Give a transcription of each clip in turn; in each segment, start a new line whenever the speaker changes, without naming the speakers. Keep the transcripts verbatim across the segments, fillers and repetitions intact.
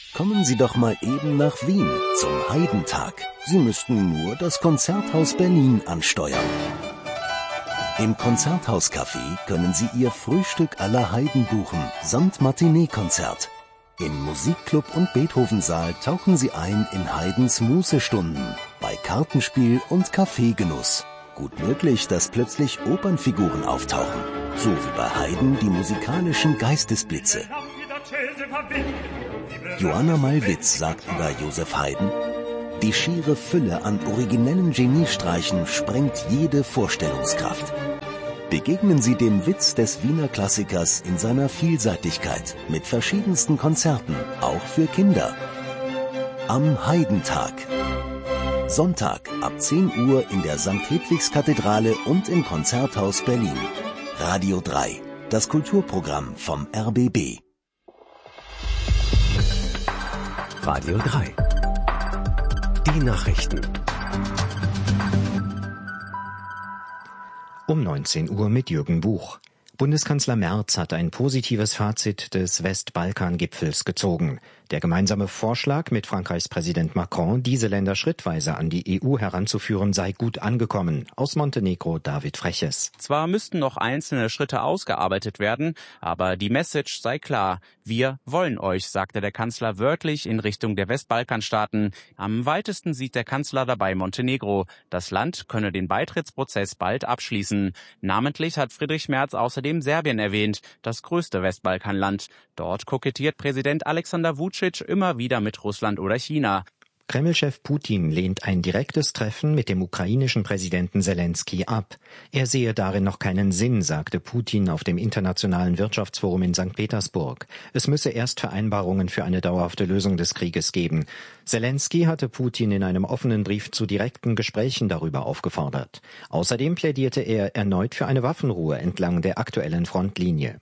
Kommen Sie doch mal eben nach Wien zum Heidentag. Sie müssten nur das Konzerthaus Berlin ansteuern. Im Konzerthaus-Café können Sie Ihr Frühstück aller Heiden buchen, samt Matinee-Konzert. Im Musikclub und Beethovensaal tauchen Sie ein in Haydns Mußestunden, bei Kartenspiel und Kaffeegenuss. Gut möglich, dass plötzlich Opernfiguren auftauchen, so wie bei Haydn die musikalischen Geistesblitze. Joanna Malwitz sagt über Joseph Haydn: Die schiere Fülle an originellen Geniestreichen sprengt jede Vorstellungskraft. Begegnen Sie dem Witz des Wiener Klassikers in seiner Vielseitigkeit mit verschiedensten Konzerten, auch für Kinder. Am Heidentag. Sonntag ab zehn Uhr in der Sankt Hedwigs-Kathedrale und im Konzerthaus Berlin. Radio drei, das Kulturprogramm vom R B B.
Radio drei. Die Nachrichten. Um neunzehn Uhr mit Jürgen Buch. Bundeskanzler Merz hat ein positives Fazit des Westbalkan-Gipfels gezogen. Der gemeinsame Vorschlag mit Frankreichs Präsident Macron, diese Länder schrittweise an die E U heranzuführen, sei gut angekommen. Aus Montenegro David Freches.
Zwar müssten noch einzelne Schritte ausgearbeitet werden, aber die Message sei klar. Wir wollen euch, sagte der Kanzler wörtlich in Richtung der Westbalkanstaaten. Am weitesten sieht der Kanzler dabei Montenegro. Das Land könne den Beitrittsprozess bald abschließen. Namentlich hat Friedrich Merz außerdem Serbien erwähnt, das größte Westbalkanland. Dort kokettiert Präsident Alexander Vučić immer wieder mit Russland oder China.
Kreml-Chef Putin lehnt ein direktes Treffen mit dem ukrainischen Präsidenten Selenskyj ab. Er sehe darin noch keinen Sinn, sagte Putin auf dem Internationalen Wirtschaftsforum in Sankt Petersburg. Es müsse erst Vereinbarungen für eine dauerhafte Lösung des Krieges geben. Selenskyj hatte Putin in einem offenen Brief zu direkten Gesprächen darüber aufgefordert. Außerdem plädierte er erneut für eine Waffenruhe entlang der aktuellen Frontlinie.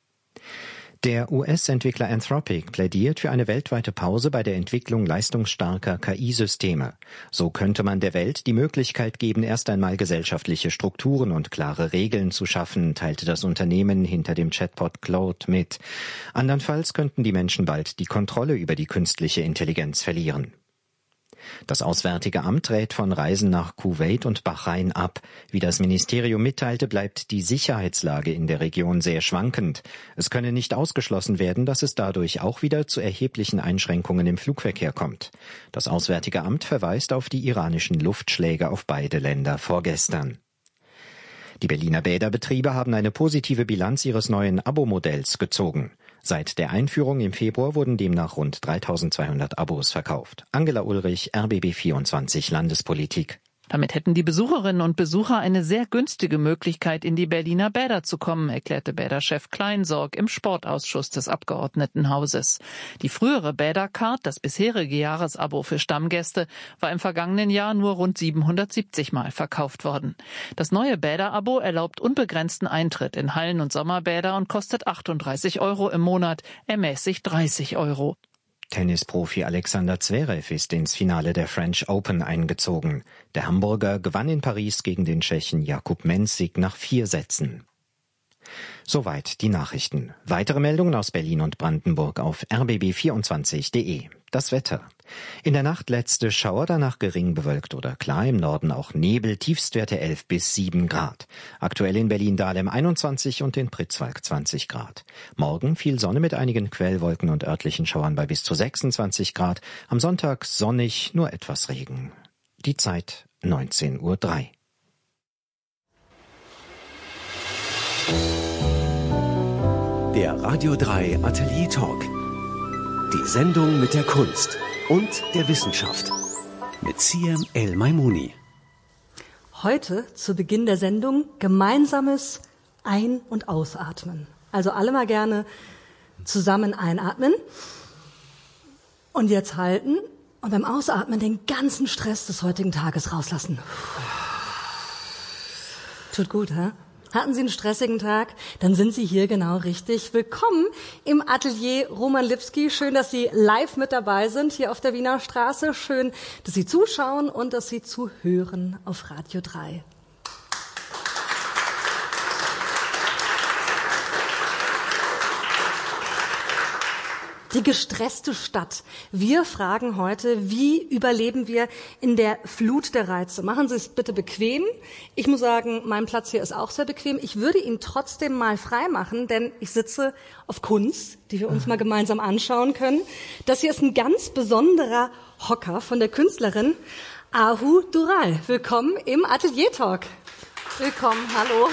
Der U S-Entwickler Anthropic plädiert für eine weltweite Pause bei der Entwicklung leistungsstarker K I-Systeme. So könnte man der Welt die Möglichkeit geben, erst einmal gesellschaftliche Strukturen und klare Regeln zu schaffen, teilte das Unternehmen hinter dem Chatbot Claude mit. Andernfalls könnten die Menschen bald die Kontrolle über die künstliche Intelligenz verlieren. Das Auswärtige Amt rät von Reisen nach Kuwait und Bahrain ab. Wie das Ministerium mitteilte, bleibt die Sicherheitslage in der Region sehr schwankend. Es könne nicht ausgeschlossen werden, dass es dadurch auch wieder zu erheblichen Einschränkungen im Flugverkehr kommt. Das Auswärtige Amt verweist auf die iranischen Luftschläge auf beide Länder vorgestern. Die Berliner Bäderbetriebe haben eine positive Bilanz ihres neuen Abo-Modells gezogen. Seit der Einführung im Februar wurden demnach rund dreitausendzweihundert Abos verkauft. Angela Ulrich, R B B vierundzwanzig Landespolitik.
Damit hätten die Besucherinnen und Besucher eine sehr günstige Möglichkeit, in die Berliner Bäder zu kommen, erklärte Bäderchef Kleinsorg im Sportausschuss des Abgeordnetenhauses. Die frühere Bädercard, das bisherige Jahresabo für Stammgäste, war im vergangenen Jahr nur rund siebenhundertsiebzig Mal verkauft worden. Das neue Bäderabo erlaubt unbegrenzten Eintritt in Hallen- und Sommerbäder und kostet achtunddreißig Euro im Monat, ermäßigt dreißig Euro.
Tennisprofi Alexander Zverev ist ins Finale der French Open eingezogen. Der Hamburger gewann in Paris gegen den Tschechen Jakub Mensik nach vier Sätzen. Soweit die Nachrichten. Weitere Meldungen aus Berlin und Brandenburg auf r b b vierundzwanzig punkt de. Das Wetter. In der Nacht letzte Schauer, danach gering bewölkt oder klar, im Norden auch Nebel, Tiefstwerte elf bis sieben Grad. Aktuell in Berlin-Dahlem einundzwanzig und in Pritzwalk zwanzig Grad. Morgen viel Sonne mit einigen Quellwolken und örtlichen Schauern bei bis zu sechsundzwanzig Grad. Am Sonntag sonnig, nur etwas Regen. Die Zeit neunzehn Uhr drei. Der Radio drei Atelier Talk. Die Sendung mit der Kunst und der Wissenschaft. Mit Siem El Maimouni.
Heute zu Beginn der Sendung gemeinsames Ein- und Ausatmen. Also alle mal gerne zusammen einatmen und jetzt halten und beim Ausatmen den ganzen Stress des heutigen Tages rauslassen. Tut gut, hä? Hatten Sie einen stressigen Tag? Dann sind Sie hier genau richtig. Willkommen im Atelier Roman Lipski. Schön, dass Sie live mit dabei sind hier auf der Wiener Straße. Schön, dass Sie zuschauen und dass Sie zuhören auf Radio drei. Die gestresste Stadt. Wir fragen heute, wie überleben wir in der Flut der Reize? Machen Sie es bitte bequem. Ich muss sagen, mein Platz hier ist auch sehr bequem. Ich würde ihn trotzdem mal frei machen, denn ich sitze auf Kunst, die wir uns mal gemeinsam anschauen können. Das hier ist ein ganz besonderer Hocker von der Künstlerin Ahu Dural. Willkommen im Atelier Talk.
Willkommen, hallo.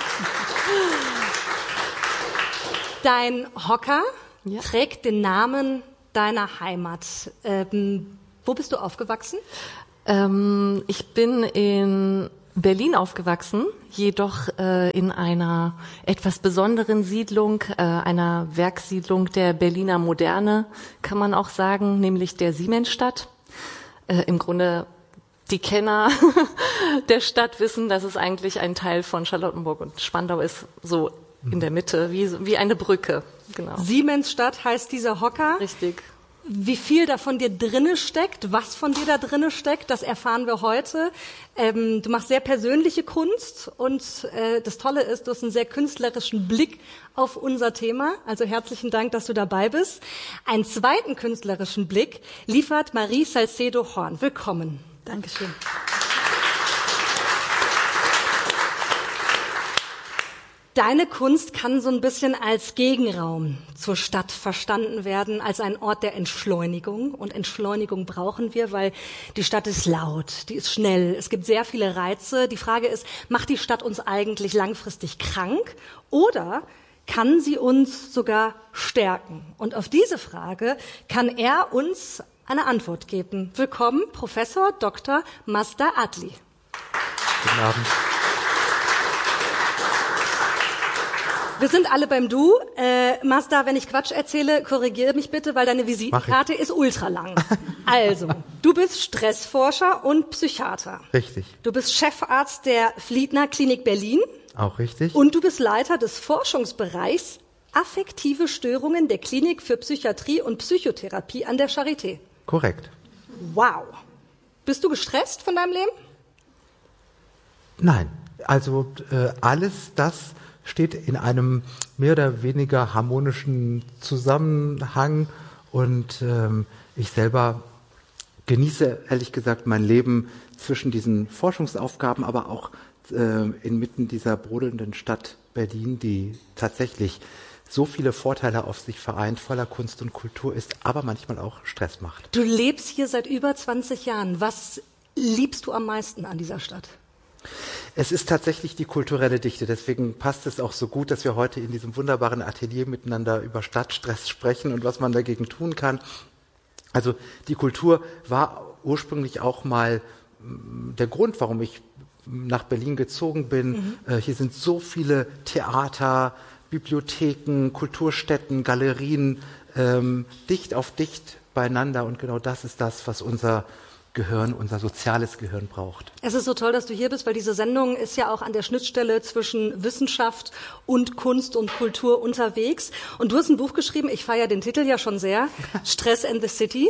Dein Hocker
Ja.
trägt den Namen deiner Heimat. Ähm, wo bist du aufgewachsen?
Ähm, ich bin in Berlin aufgewachsen, jedoch äh, in einer etwas besonderen Siedlung, äh, einer Werkssiedlung der Berliner Moderne, kann man auch sagen, nämlich der Siemensstadt. Äh, im Grunde die Kenner der Stadt wissen, dass es eigentlich ein Teil von Charlottenburg und Spandau ist, so in der Mitte, wie, wie eine Brücke. Genau.
Siemensstadt heißt dieser Hocker.
Richtig.
Wie viel da von dir drinne steckt, was von dir da drinne steckt, das erfahren wir heute. Ähm, du machst sehr persönliche Kunst und äh, das Tolle ist, du hast einen sehr künstlerischen Blick auf unser Thema. Also herzlichen Dank, dass du dabei bist. Einen zweiten künstlerischen Blick liefert Marie Salcedo Horn. Willkommen.
Dankeschön.
Deine Kunst kann so ein bisschen als Gegenraum zur Stadt verstanden werden, als ein Ort der Entschleunigung. Und Entschleunigung brauchen wir, weil die Stadt ist laut, die ist schnell, es gibt sehr viele Reize. Die Frage ist, macht die Stadt uns eigentlich langfristig krank oder kann sie uns sogar stärken? Und auf diese Frage kann er uns eine Antwort geben. Willkommen, Professor Doktor Mazda Adli.
Guten Abend.
Wir sind alle beim Du. Äh, Mazda, wenn ich Quatsch erzähle, korrigiere mich bitte, weil deine Visitenkarte ist ultra lang. Also, du bist Stressforscher und Psychiater.
Richtig.
Du bist Chefarzt der Fliedner Klinik Berlin.
Auch richtig.
Und du bist Leiter des Forschungsbereichs Affektive Störungen der Klinik für Psychiatrie und Psychotherapie an der Charité.
Korrekt.
Wow. Bist du gestresst von deinem Leben?
Nein, also äh, alles das steht in einem mehr oder weniger harmonischen Zusammenhang und ähm, ich selber genieße ehrlich gesagt mein Leben zwischen diesen Forschungsaufgaben, aber auch äh, inmitten dieser brodelnden Stadt Berlin, die tatsächlich so viele Vorteile auf sich vereint, voller Kunst und Kultur ist, aber manchmal auch Stress macht.
Du lebst hier seit über zwanzig Jahren. Was liebst du am meisten an dieser Stadt?
Es ist tatsächlich die kulturelle Dichte, deswegen passt es auch so gut, dass wir heute in diesem wunderbaren Atelier miteinander über Stadtstress sprechen und was man dagegen tun kann. Also die Kultur war ursprünglich auch mal der Grund, warum ich nach Berlin gezogen bin. Mhm. Hier sind so viele Theater, Bibliotheken, Kulturstätten, Galerien, ähm, dicht auf dicht beieinander und genau das ist das, was unser Gehirn, unser soziales Gehirn braucht.
Es ist so toll, dass du hier bist, weil diese Sendung ist ja auch an der Schnittstelle zwischen Wissenschaft und Kunst und Kultur unterwegs. Und du hast ein Buch geschrieben, ich feiere den Titel ja schon sehr, Stress and the City.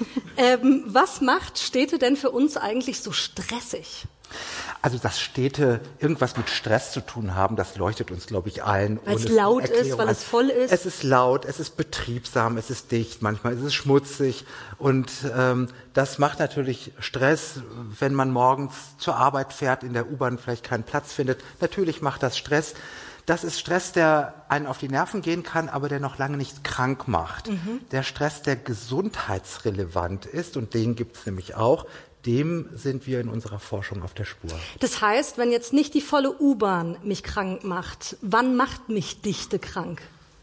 ähm, was macht Städte denn für uns eigentlich so stressig?
Also, dass Städte irgendwas mit Stress zu tun haben, das leuchtet uns, glaube ich, allen.
Weil es laut ist, weil es voll ist.
Es ist laut, es ist betriebsam, es ist dicht, manchmal ist es schmutzig. Und ähm, das macht natürlich Stress, wenn man morgens zur Arbeit fährt, in der U-Bahn vielleicht keinen Platz findet. Natürlich macht das Stress. Das ist Stress, der einen auf die Nerven gehen kann, aber der noch lange nicht krank macht. Mhm. Der Stress, der gesundheitsrelevant ist, und den gibt es nämlich auch, dem sind wir in unserer Forschung auf der Spur.
Das heißt, wenn jetzt nicht die volle U-Bahn mich krank macht, wann macht mich Dichte krank?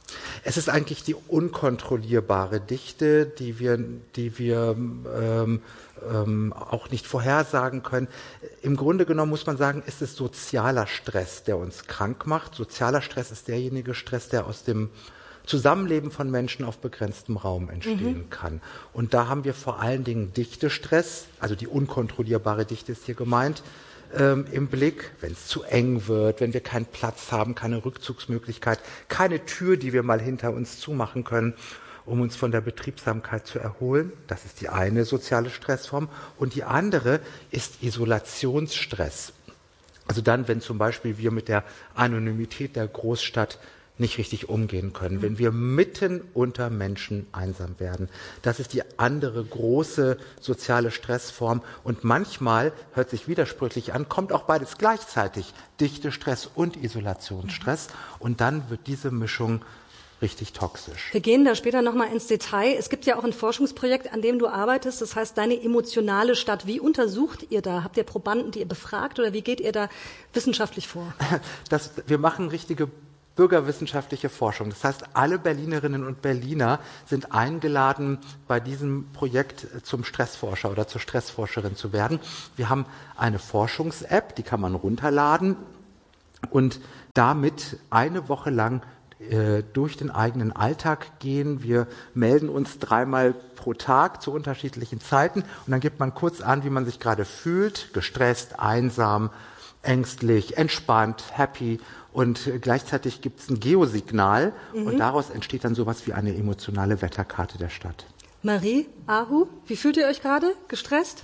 Es ist eigentlich die unkontrollierbare Dichte, die wir, die wir ähm, ähm, auch nicht vorhersagen können. Im Grunde genommen muss man sagen, ist es sozialer Stress, der uns krank macht. Sozialer Stress ist derjenige Stress, der aus dem Zusammenleben von Menschen auf begrenztem Raum entstehen mhm. kann. Und da haben wir vor allen Dingen Dichtestress, also die unkontrollierbare Dichte ist hier gemeint, ähm, im Blick, wenn es zu eng wird, wenn wir keinen Platz haben, keine Rückzugsmöglichkeit, keine Tür, die wir mal hinter uns zumachen können, um uns von der Betriebsamkeit zu erholen. Das ist die eine soziale Stressform. Und die andere ist Isolationsstress. Also dann, wenn zum Beispiel wir mit der Anonymität der Großstadt nicht richtig umgehen können, wenn wir mitten unter Menschen einsam werden. Das ist die andere große soziale Stressform und manchmal, hört sich widersprüchlich an, kommt auch beides gleichzeitig, Dichtestress und Isolationsstress und dann wird diese Mischung richtig toxisch.
Wir gehen da später nochmal ins Detail. Es gibt ja auch ein Forschungsprojekt, an dem du arbeitest, das heißt deine emotionale Stadt. Wie untersucht ihr da? Habt ihr Probanden, die ihr befragt oder wie geht ihr da wissenschaftlich vor?
Das, wir machen richtige bürgerwissenschaftliche Forschung. Das heißt, alle Berlinerinnen und Berliner sind eingeladen, bei diesem Projekt zum Stressforscher oder zur Stressforscherin zu werden. Wir haben eine Forschungs-App, die kann man runterladen und damit eine Woche lang äh, durch den eigenen Alltag gehen. Wir melden uns dreimal pro Tag zu unterschiedlichen Zeiten und dann gibt man kurz an, wie man sich gerade fühlt, gestresst, einsam, ängstlich, entspannt, happy. Und gleichzeitig gibt es ein Geosignal mhm. und daraus entsteht dann sowas wie eine emotionale Wetterkarte der Stadt.
Marie, Ahu, wie fühlt ihr euch gerade? Gestresst?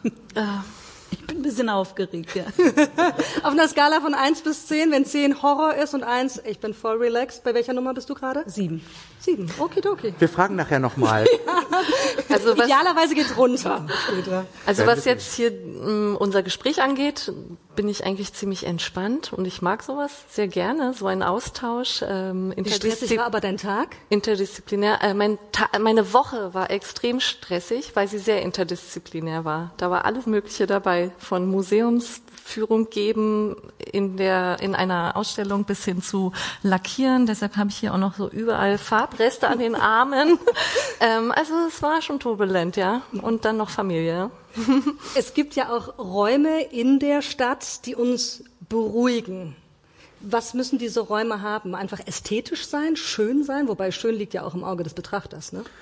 Ich bin ein bisschen aufgeregt, ja.
Auf einer Skala von eins bis zehn, wenn zehn Horror ist und eins, ich bin voll relaxed. Bei welcher Nummer bist du gerade?
sieben.
sieben, okidoki.
Wir fragen nachher nochmal.
ja. Also idealerweise geht's runter.
Also was jetzt hier m, unser Gespräch angeht, bin ich eigentlich ziemlich entspannt und ich mag sowas sehr gerne, so einen Austausch. Ähm,
Wie stressig war aber dein Tag?
Interdisziplinär. Äh, mein Ta- meine Woche war extrem stressig, weil sie sehr interdisziplinär war. Da war alles Mögliche dabei, von Museumsführung geben in der in einer Ausstellung bis hin zu Lackieren. Deshalb habe ich hier auch noch so überall Farbreste an den Armen. ähm, also es war schon turbulent, ja. Und dann noch Familie.
Es gibt ja auch Räume in der Stadt, die uns beruhigen. Was müssen diese Räume haben? Einfach ästhetisch sein, schön sein? Wobei schön liegt ja auch im Auge des Betrachters, ne?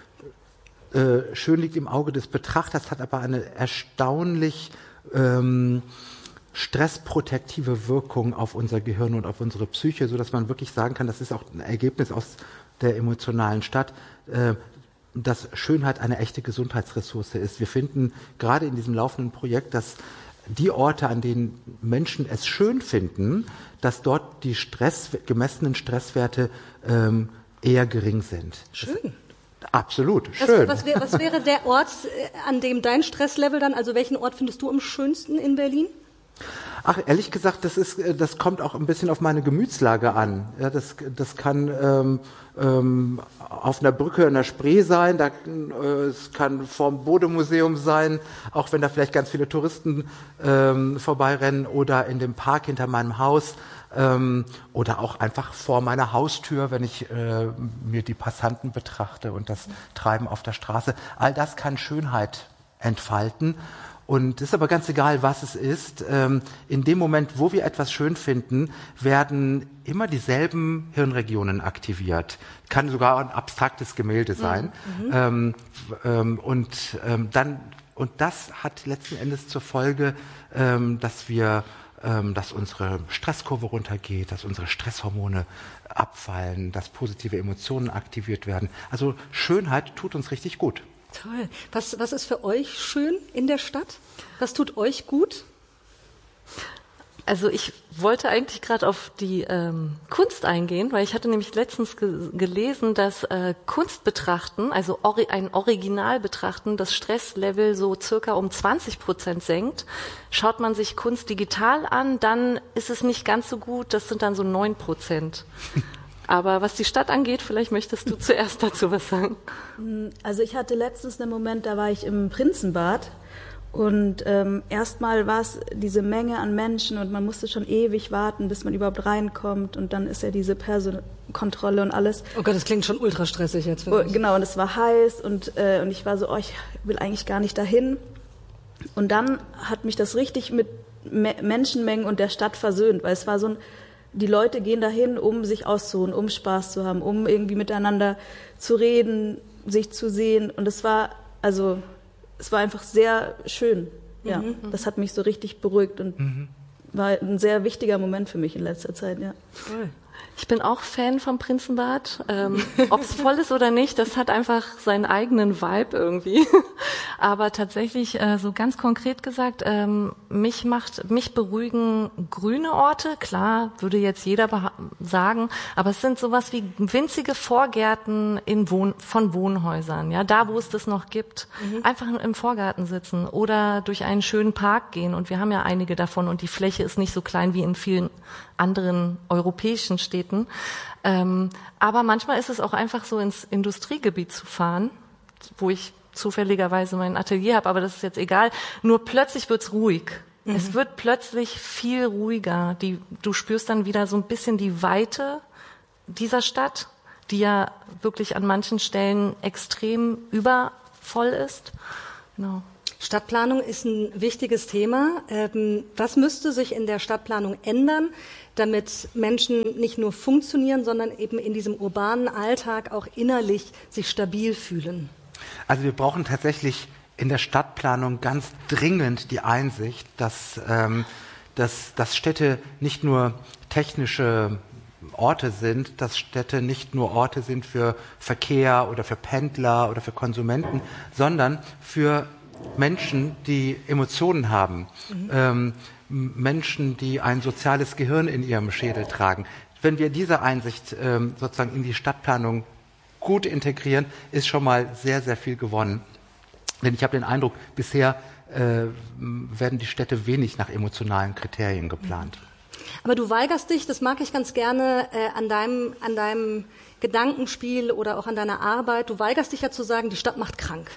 Äh, schön liegt im Auge des Betrachters, hat aber eine erstaunlich ähm, stressprotektive Wirkung auf unser Gehirn und auf unsere Psyche, so dass man wirklich sagen kann, das ist auch ein Ergebnis aus der emotionalen Stadt, äh, dass Schönheit eine echte Gesundheitsressource ist. Wir finden gerade in diesem laufenden Projekt, dass die Orte, an denen Menschen es schön finden, dass dort die Stress, gemessenen Stresswerte ähm, eher gering sind.
Schön.
Das, absolut, schön.
Was, was, wär, was wäre der Ort, an dem dein Stresslevel dann, also welchen Ort findest du am schönsten in Berlin?
Ach, ehrlich gesagt, das ist, das kommt auch ein bisschen auf meine Gemütslage an. Ja, das, das kann ähm, ähm, auf einer Brücke in der Spree sein, da, äh, es kann vorm Bode-Museum sein, auch wenn da vielleicht ganz viele Touristen ähm, vorbeirennen oder in dem Park hinter meinem Haus ähm, oder auch einfach vor meiner Haustür, wenn ich äh, mir die Passanten betrachte und das Treiben auf der Straße. All das kann Schönheit entfalten. Und es ist aber ganz egal, was es ist. Ähm, in dem Moment, wo wir etwas schön finden, werden immer dieselben Hirnregionen aktiviert. Kann sogar ein abstraktes Gemälde sein. Mhm. Ähm, ähm, und ähm, dann und das hat letzten Endes zur Folge, ähm, dass wir, ähm, dass unsere Stresskurve runtergeht, dass unsere Stresshormone abfallen, dass positive Emotionen aktiviert werden. Also Schönheit tut uns richtig gut.
Toll. Was, was ist für euch schön in der Stadt? Was tut euch gut?
Also ich wollte eigentlich gerade auf die ähm, Kunst eingehen, weil ich hatte nämlich letztens ge- gelesen, dass äh, Kunst betrachten, also ori- ein Original betrachten, das Stresslevel so circa um zwanzig Prozent senkt. Schaut man sich Kunst digital an, dann ist es nicht ganz so gut, das sind dann so neun Prozent. Aber was die Stadt angeht, vielleicht möchtest du zuerst dazu was sagen.
Also ich hatte letztens einen Moment, da war ich im Prinzenbad und ähm, erstmal war es diese Menge an Menschen und man musste schon ewig warten, bis man überhaupt reinkommt und dann ist ja diese Personenkontrolle und alles.
Oh Gott, das klingt schon ultra stressig jetzt.
Oh, genau, und es war heiß und, äh, und ich war so, oh, ich will eigentlich gar nicht dahin. Und dann hat mich das richtig mit Me- Menschenmengen und der Stadt versöhnt, weil es war so ein, die Leute gehen dahin, um sich auszuruhen, um Spaß zu haben, um irgendwie miteinander zu reden, sich zu sehen. Und es war, also, es war einfach sehr schön. Ja, mhm. Das hat mich so richtig beruhigt und mhm. war ein sehr wichtiger Moment für mich in letzter Zeit, ja.
Toll. Ich bin auch Fan vom Prinzenbad. Ähm, ob es voll ist oder nicht, das hat einfach seinen eigenen Vibe irgendwie. Aber tatsächlich, äh, so ganz konkret gesagt, ähm, mich macht, mich beruhigen grüne Orte. Klar, würde jetzt jeder beha- sagen, aber es sind sowas wie winzige Vorgärten in Wohn- von Wohnhäusern, ja, da wo es das noch gibt. Mhm. Einfach im Vorgarten sitzen oder durch einen schönen Park gehen. Und wir haben ja einige davon und die Fläche ist nicht so klein wie in vielen anderen europäischen Städten. Ähm, aber manchmal ist es auch einfach so, ins Industriegebiet zu fahren, wo ich zufälligerweise mein Atelier habe, aber das ist jetzt egal. Nur plötzlich wird's ruhig. Mhm. Es wird plötzlich viel ruhiger. Die, du spürst dann wieder so ein bisschen die Weite dieser Stadt, die ja wirklich an manchen Stellen extrem übervoll ist. Genau.
Stadtplanung ist ein wichtiges Thema. Ähm, was müsste sich in der Stadtplanung ändern, damit Menschen nicht nur funktionieren, sondern eben in diesem urbanen Alltag auch innerlich sich stabil fühlen?
Also wir brauchen tatsächlich in der Stadtplanung ganz dringend die Einsicht, dass, ähm, dass, dass Städte nicht nur technische Orte sind, dass Städte nicht nur Orte sind für Verkehr oder für Pendler oder für Konsumenten, sondern für Menschen, die Emotionen haben, mhm. ähm, Menschen, die ein soziales Gehirn in ihrem Schädel tragen. Wenn wir diese Einsicht ähm, sozusagen in die Stadtplanung gut integrieren, ist schon mal sehr, sehr viel gewonnen. Denn ich habe den Eindruck, bisher äh, werden die Städte wenig nach emotionalen Kriterien geplant.
Aber du weigerst dich, das mag ich ganz gerne, äh, an deinem, an deinem Gedankenspiel oder auch an deiner Arbeit, du weigerst dich ja zu sagen, die Stadt macht krank.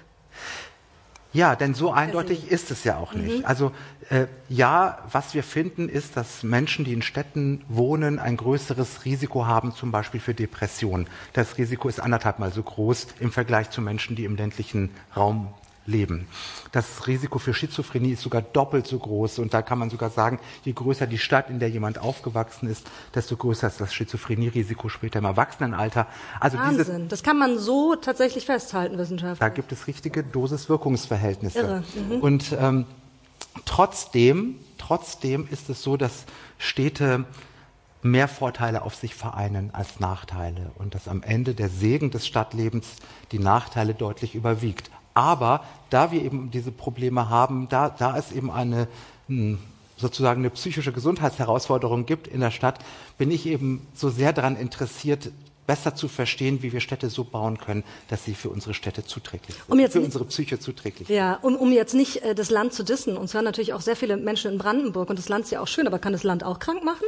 Ja, denn so eindeutig ist es ja auch nicht. Mhm. Also äh, ja, was wir finden, ist, dass Menschen, die in Städten wohnen, ein größeres Risiko haben, zum Beispiel für Depressionen. Das Risiko ist anderthalb Mal so groß im Vergleich zu Menschen, die im ländlichen Raum leben. Das Risiko für Schizophrenie ist sogar doppelt so groß und da kann man sogar sagen, je größer die Stadt, in der jemand aufgewachsen ist, desto größer ist das Schizophrenie-Risiko später im Erwachsenenalter. Also
Wahnsinn, diese, das kann man so tatsächlich festhalten, wissenschaftlich.
Da gibt es richtige Dosis-Wirkungsverhältnisse.
Irre. Mhm.
Und ähm, trotzdem, trotzdem ist es so, dass Städte mehr Vorteile auf sich vereinen als Nachteile und dass am Ende der Segen des Stadtlebens die Nachteile deutlich überwiegt. Aber da wir eben diese Probleme haben, da, da es eben eine sozusagen eine psychische Gesundheitsherausforderung gibt in der Stadt, bin ich eben so sehr daran interessiert, besser zu verstehen, wie wir Städte so bauen können, dass sie für unsere Städte zuträglich sind,
um jetzt
für
nicht,
unsere Psyche zuträglich sind.
Ja, um, um jetzt nicht äh, das Land zu dissen. Uns hören natürlich auch sehr viele Menschen in Brandenburg und das Land ist ja auch schön, aber kann das Land auch krank machen?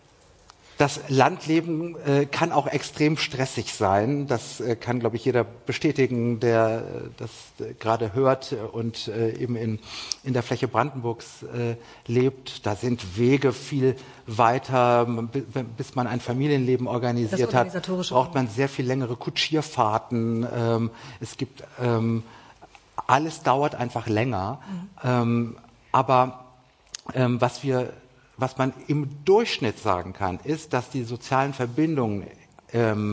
Das Landleben äh, kann auch extrem stressig sein. Das äh, kann, glaube ich, jeder bestätigen, der äh, das äh, gerade hört und äh, eben in, in der Fläche Brandenburgs äh, lebt. Da sind Wege viel weiter. Bis man ein Familienleben organisiert hat, braucht man sehr viel längere Kutschierfahrten. Ähm, es gibt ähm, alles dauert einfach länger. Mhm. Ähm, aber ähm, was wir Was man im Durchschnitt sagen kann, ist, dass die sozialen Verbindungen ähm,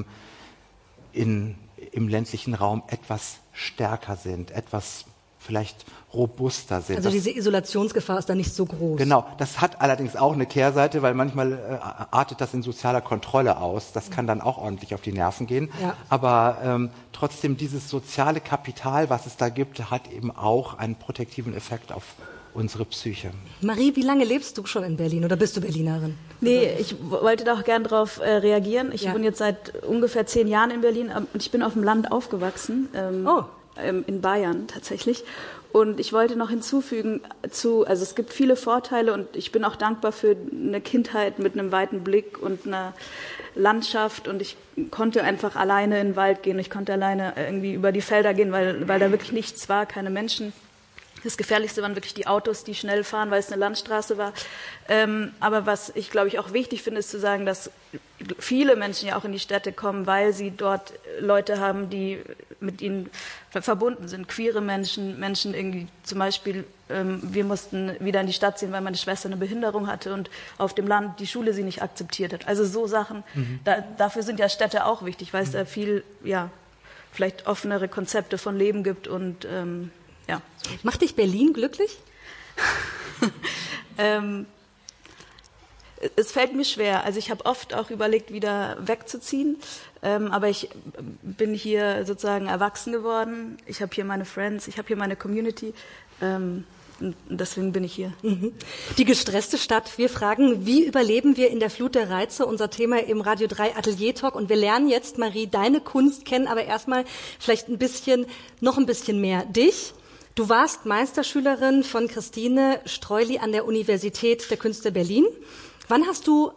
in, im ländlichen Raum etwas stärker sind, etwas vielleicht robuster sind.
Also
das,
diese Isolationsgefahr ist da nicht so groß.
Genau, das hat allerdings auch eine Kehrseite, weil manchmal äh, artet das in sozialer Kontrolle aus. Das kann dann auch ordentlich auf die Nerven gehen.
Ja.
Aber ähm, trotzdem, dieses soziale Kapital, was es da gibt, hat eben auch einen protektiven Effekt auf unsere Psyche.
Marie, wie lange lebst du schon in Berlin oder bist du Berlinerin?
Nee, ich wollte da auch gern drauf äh, reagieren. Ich
ja.
wohne jetzt seit ungefähr zehn Jahren in Berlin und ich bin auf dem Land aufgewachsen, ähm,
oh.
ähm, in Bayern tatsächlich. Und ich wollte noch hinzufügen, zu, also es gibt viele Vorteile und ich bin auch dankbar für eine Kindheit mit einem weiten Blick und einer Landschaft und ich konnte einfach alleine in den Wald gehen, ich konnte alleine irgendwie über die Felder gehen, weil, weil da wirklich nichts war, keine Menschen. Das Gefährlichste waren wirklich die Autos, die schnell fahren, weil es eine Landstraße war. Ähm, aber was ich, glaube ich, auch wichtig finde, ist zu sagen, dass viele Menschen ja auch in die Städte kommen, weil sie dort Leute haben, die mit ihnen verbunden sind. Queere Menschen, Menschen irgendwie zum Beispiel, ähm, wir mussten wieder in die Stadt ziehen, weil meine Schwester eine Behinderung hatte und auf dem Land die Schule sie nicht akzeptiert hat. Also so Sachen, mhm. da, dafür sind ja Städte auch wichtig, weil es da viel, ja, vielleicht offenere Konzepte von Leben gibt und ähm, ja.
Macht dich Berlin glücklich?
ähm, es fällt mir schwer. Also ich habe oft auch überlegt, wieder wegzuziehen, ähm, aber ich bin hier sozusagen erwachsen geworden. Ich habe hier meine Friends, ich habe hier meine Community. Ähm, Und deswegen bin ich hier.
Die gestresste Stadt. Wir fragen, wie überleben wir in der Flut der Reize? Unser Thema im Radio drei Atelier Talk. Und wir lernen jetzt, Marie, deine Kunst kennen, aber erstmal vielleicht ein bisschen, noch ein bisschen mehr dich. Du warst Meisterschülerin von Christine Streuli an der Universität der Künste Berlin. Wann hast du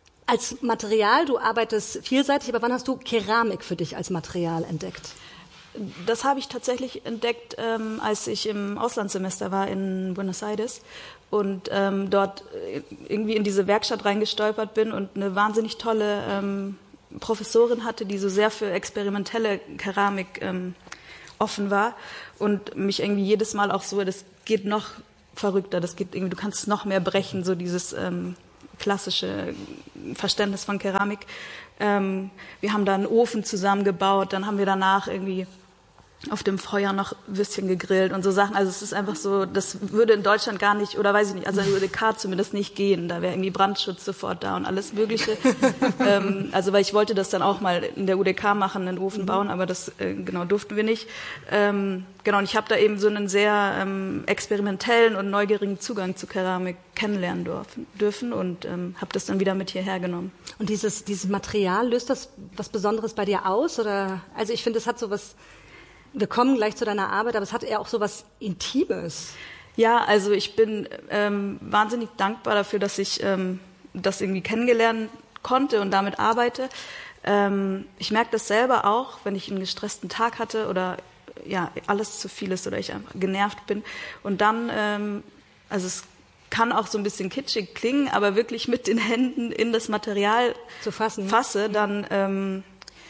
als Material, du arbeitest vielseitig, aber wann hast du Keramik für dich als Material entdeckt?
Das habe ich tatsächlich entdeckt, ähm, als ich im Auslandssemester war in Buenos Aires und ähm, dort irgendwie in diese Werkstatt reingestolpert bin und eine wahnsinnig tolle ähm, Professorin hatte, die so sehr für experimentelle Keramik ähm, offen war und mich irgendwie jedes Mal auch so, das geht noch verrückter, das geht irgendwie, du kannst es noch mehr brechen, so dieses ähm, klassische Verständnis von Keramik. Ähm, wir haben da einen Ofen zusammengebaut, dann haben wir danach irgendwie auf dem Feuer noch Würstchen gegrillt und so Sachen. Also es ist einfach so, das würde in Deutschland gar nicht, oder weiß ich nicht, also in der U D K zumindest nicht gehen. Da wäre irgendwie Brandschutz sofort da und alles Mögliche. ähm, also weil ich wollte das dann auch mal in der U D K machen, einen Ofen bauen, aber das äh, genau durften wir nicht. Ähm, genau, und ich habe da eben so einen sehr ähm, experimentellen und neugierigen Zugang zu Keramik kennenlernen dürfen, dürfen und ähm, habe das dann wieder mit hierher genommen.
Und dieses, dieses Material, löst das was Besonderes bei dir aus? Oder, also ich finde, es hat so was, wir kommen gleich zu deiner Arbeit, aber es hat eher auch so was Intimes.
Ja, also ich bin ähm, wahnsinnig dankbar dafür, dass ich ähm, das irgendwie kennengelernt konnte und damit arbeite. Ähm, ich merke das selber auch, wenn ich einen gestressten Tag hatte oder ja alles zu viel ist oder ich einfach genervt bin. Und dann, ähm, also es kann auch so ein bisschen kitschig klingen, aber wirklich mit den Händen in das Material
zu fassen,
fasse, dann ähm,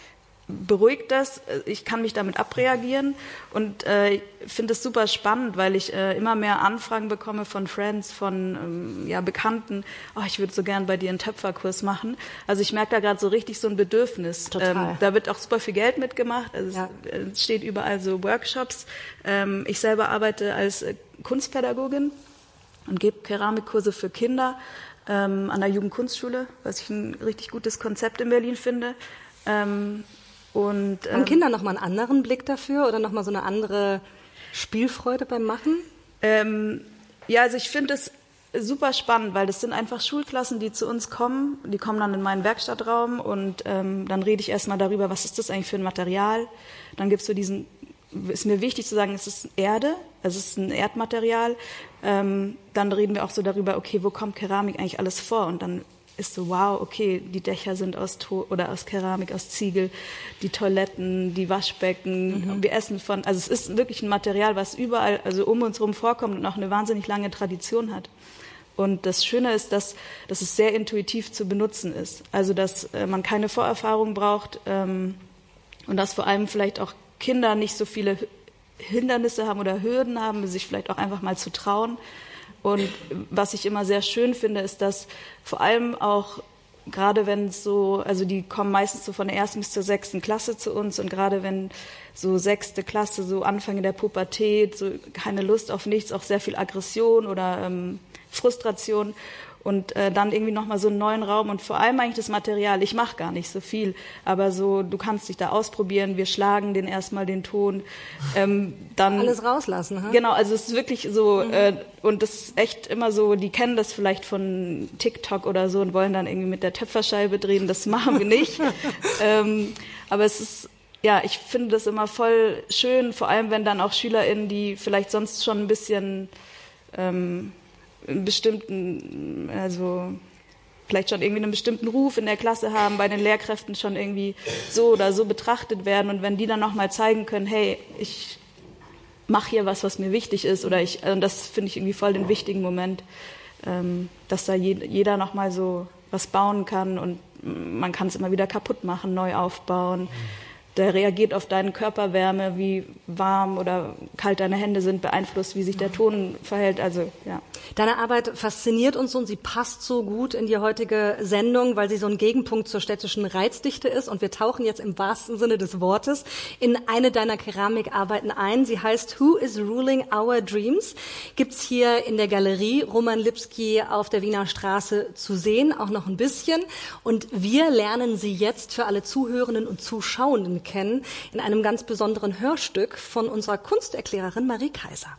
beruhigt das, ich kann mich damit abreagieren und äh, finde es super spannend, weil ich äh, immer mehr Anfragen bekomme von Friends, von ähm, ja, Bekannten, oh, ich würde so gern bei dir einen Töpferkurs machen. Also ich merke da gerade so richtig so ein Bedürfnis.
Total.
Ähm, da wird auch super viel Geld mitgemacht, also ja. es, es steht überall so Workshops. Ähm, ich selber arbeite als äh, Kunstpädagogin und gebe Keramikkurse für Kinder ähm, an der Jugendkunstschule, was ich ein richtig gutes Konzept in Berlin finde. Ähm, Und, ähm,
haben Kinder noch mal einen anderen Blick dafür oder noch mal so eine andere Spielfreude beim Machen?
Ähm, ja, also ich finde es super spannend, weil das sind einfach Schulklassen, die zu uns kommen. Die kommen dann in meinen Werkstattraum und ähm, dann rede ich erstmal darüber, was ist das eigentlich für ein Material. Dann gibt es so diesen, ist mir wichtig zu sagen, es ist Erde, also es ist ein Erdmaterial. Ähm, dann reden wir auch so darüber, okay, wo kommt Keramik eigentlich alles vor? Und dann ist so, wow, okay, die Dächer sind aus to- oder aus Keramik, aus Ziegel, die Toiletten, die Waschbecken, mhm. wir essen von, also es ist wirklich ein Material, was überall, also um uns herum vorkommt und auch eine wahnsinnig lange Tradition hat. Und das Schöne ist, dass, dass es sehr intuitiv zu benutzen ist. Also, dass äh, man keine Vorerfahrung braucht ähm, und dass vor allem vielleicht auch Kinder nicht so viele Hindernisse haben oder Hürden haben, sich vielleicht auch einfach mal zu trauen. Und was ich immer sehr schön finde, ist, dass vor allem auch, gerade wenn es so, also die kommen meistens so von der ersten bis zur sechsten Klasse zu uns und gerade wenn so sechste Klasse, so Anfang der Pubertät, so keine Lust auf nichts, auch sehr viel Aggression oder ähm, Frustration und äh, dann irgendwie nochmal so einen neuen Raum und vor allem eigentlich das Material. Ich mache gar nicht so viel, aber so, du kannst dich da ausprobieren, wir schlagen den erstmal den Ton. Ähm, dann
alles rauslassen, ha?
Genau, also es ist wirklich so, mhm. äh, und das ist echt immer so, die kennen das vielleicht von TikTok oder so und wollen dann irgendwie mit der Töpferscheibe drehen, das machen wir nicht. ähm, aber es ist, ja, ich finde das immer voll schön, vor allem wenn dann auch SchülerInnen, die vielleicht sonst schon ein bisschen ähm, einen bestimmten, also vielleicht schon irgendwie einen bestimmten Ruf in der Klasse haben, bei den Lehrkräften schon irgendwie so oder so betrachtet werden und wenn die dann nochmal zeigen können, hey, ich mache hier was, was mir wichtig ist oder ich, und das finde ich irgendwie voll den wichtigen Moment, ähm, dass da je, jeder nochmal so was bauen kann und man kann es immer wieder kaputt machen, neu aufbauen. Der reagiert auf deine Körperwärme, wie warm oder kalt deine Hände sind, beeinflusst, wie sich der Ton verhält. Also, ja.
Deine Arbeit fasziniert uns und sie passt so gut in die heutige Sendung, weil sie so ein Gegenpunkt zur städtischen Reizdichte ist. Und wir tauchen jetzt im wahrsten Sinne des Wortes in eine deiner Keramikarbeiten ein. Sie heißt Who is Ruling Our Dreams? Gibt's hier in der Galerie Roman Lipski auf der Wiener Straße zu sehen, auch noch ein bisschen. Und wir lernen sie jetzt für alle Zuhörenden und Zuschauenden kennen in einem ganz besonderen Hörstück von unserer Kunsterklärerin Marie Kaiser.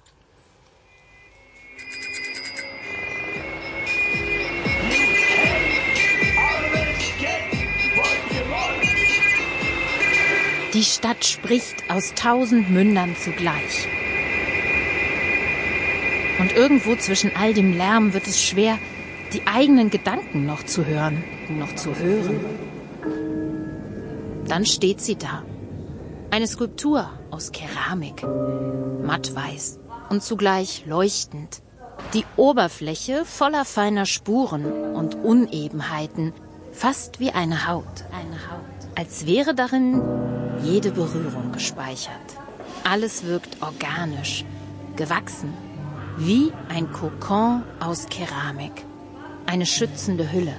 Die Stadt spricht aus tausend Mündern zugleich. Und irgendwo zwischen all dem Lärm wird es schwer, die eigenen Gedanken noch zu hören, noch zu hören. Dann steht sie da. Eine Skulptur aus Keramik, mattweiß und zugleich leuchtend. Die Oberfläche voller feiner Spuren und Unebenheiten, fast wie eine Haut. Eine Haut. Als wäre darin jede Berührung gespeichert. Alles wirkt organisch, gewachsen, wie ein Kokon aus Keramik. Eine schützende Hülle.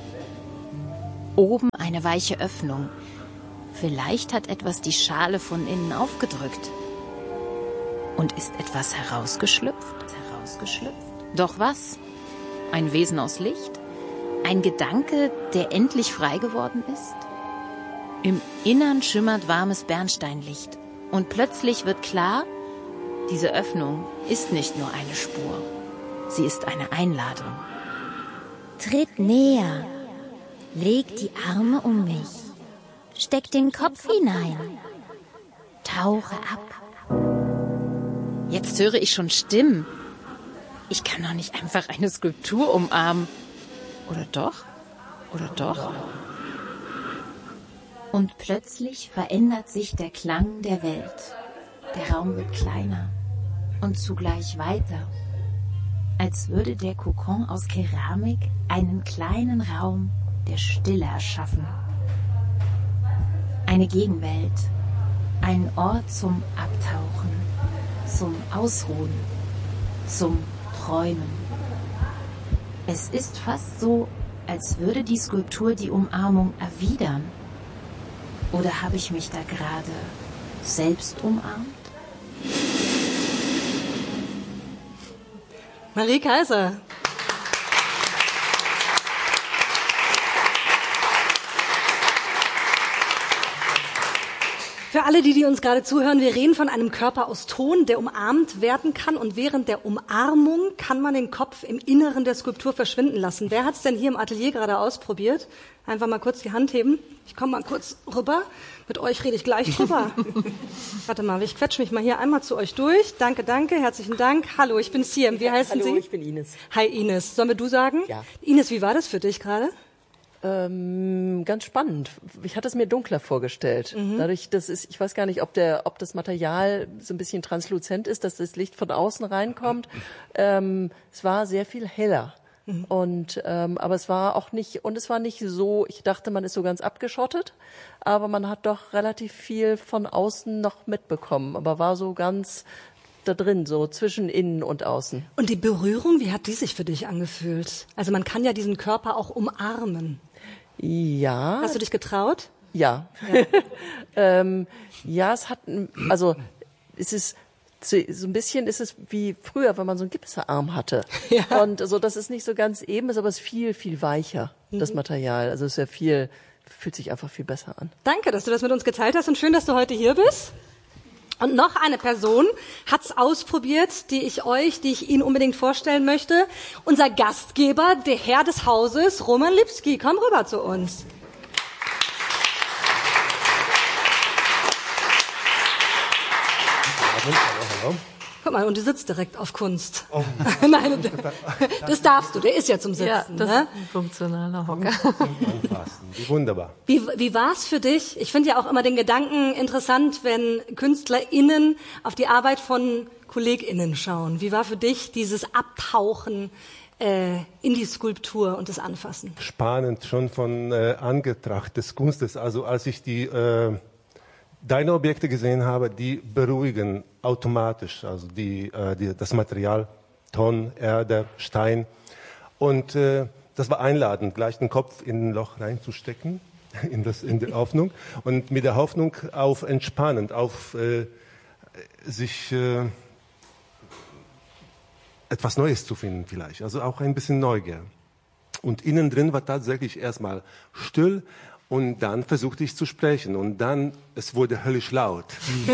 Oben eine weiche Öffnung. Vielleicht hat etwas die Schale von innen aufgedrückt. Und ist etwas herausgeschlüpft? Herausgeschlüpft? Doch was? Ein Wesen aus Licht? Ein Gedanke, der endlich frei geworden ist? Im Innern schimmert warmes Bernsteinlicht. Und plötzlich wird klar, diese Öffnung ist nicht nur eine Spur. Sie ist eine Einladung.
Tritt näher. Leg die Arme um mich. Steck den Kopf hinein. Tauche ab.
Jetzt höre ich schon Stimmen. Ich kann doch nicht einfach eine Skulptur umarmen. Oder doch? Oder doch?
Und plötzlich verändert sich der Klang der Welt. Der Raum wird kleiner und zugleich weiter. Als würde der Kokon aus Keramik einen kleinen Raum der Stille erschaffen. Eine Gegenwelt, ein Ort zum Abtauchen, zum Ausruhen, zum Träumen. Es ist fast so, als würde die Skulptur die Umarmung erwidern. Oder habe ich mich da gerade selbst umarmt?
Marie Kaiser. Für alle, die, die uns gerade zuhören, wir reden von einem Körper aus Ton, der umarmt werden kann. Und während der Umarmung kann man den Kopf im Inneren der Skulptur verschwinden lassen. Wer hat es denn hier im Atelier gerade ausprobiert? Einfach mal kurz die Hand heben. Ich komme mal kurz rüber. Mit euch rede ich gleich drüber. Warte mal, ich quetsche mich mal hier einmal zu euch durch. Danke, danke, herzlichen Dank. Hallo, ich bin Siem. Wie heißen
Hallo,
Sie?
Hallo, ich bin Ines.
Hi Ines. Sollen wir du sagen?
Ja.
Ines, wie war das für dich gerade?
Ähm, ganz spannend. Ich hatte es mir dunkler vorgestellt. Mhm. Dadurch, dass es, ich weiß gar nicht, ob der, ob das Material so ein bisschen transluzent ist, dass das Licht von außen reinkommt. Ähm, es war sehr viel heller. Mhm. Und ähm, aber es war auch nicht, und es war nicht so, ich dachte, man ist so ganz abgeschottet, aber man hat doch relativ viel von außen noch mitbekommen, aber war so ganz da drin, so zwischen innen und außen.
Und die Berührung, wie hat die sich für dich angefühlt? Also man kann ja diesen Körper auch umarmen.
Ja.
Hast du dich getraut?
Ja. Ja, ähm, ja es hat, also es ist so ein bisschen ist es wie früher, wenn man so einen Gipsarm hatte. Ja. Und so, dass es nicht so ganz eben ist, aber es ist viel, viel weicher, mhm. das Material. Also es ist ja viel, fühlt sich einfach viel besser an.
Danke, dass du das mit uns geteilt hast und schön, dass du heute hier bist. Und noch eine Person hat's ausprobiert, die ich euch, die ich Ihnen unbedingt vorstellen möchte. Unser Gastgeber, der Herr des Hauses, Roman Lipski. Komm rüber zu uns.
Hallo, hallo.
Guck mal, und du sitzt direkt auf Kunst. Oh. Nein, das darfst du, der ist ja zum Sitzen.
Ja, das
ne?
ist ein funktionaler Hocker.
Wie wunderbar.
Wie, wie war es für dich? Ich finde ja auch immer den Gedanken interessant, wenn KünstlerInnen auf die Arbeit von KollegInnen schauen. Wie war für dich dieses Abtauchen äh, in die Skulptur und das Anfassen?
Spannend, schon von äh, Anbetracht des Kunstes. Also als ich die äh, deine Objekte gesehen habe, die beruhigen automatisch, also die, äh, die, das Material Ton, Erde, Stein. Und äh, das war einladend, gleich den Kopf in ein Loch reinzustecken, in, das, in die Hoffnung. Und mit der Hoffnung auf entspannend, auf äh, sich äh, etwas Neues zu finden vielleicht. Also auch ein bisschen Neugier. Und innen drin war tatsächlich erstmal still und dann versuchte ich zu sprechen. Und dann, es wurde höllisch laut.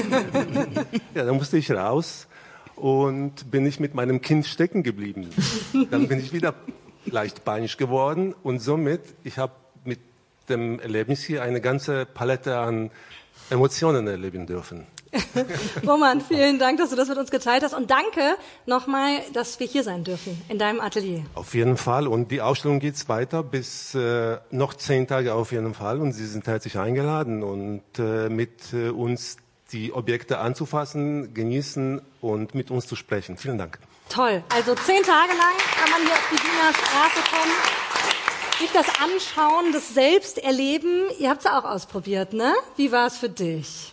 Ja, dann musste ich raus und bin ich mit meinem Kind stecken geblieben. Dann bin ich wieder leicht panisch geworden und somit, ich habe mit dem Erlebnis hier eine ganze Palette an Emotionen erleben dürfen.
Roman, vielen Dank, dass du das mit uns geteilt hast und danke nochmal, dass wir hier sein dürfen in deinem Atelier.
Auf jeden Fall und die Ausstellung geht weiter bis äh, noch zehn Tage auf jeden Fall und Sie sind herzlich eingeladen und äh, mit äh, uns die Objekte anzufassen, genießen und mit uns zu sprechen. Vielen Dank.
Toll, also zehn Tage lang kann man hier auf die Wiener Straße kommen, sich das anschauen, das selbst erleben. Ihr habt es auch ausprobiert, ne? Wie war es für dich?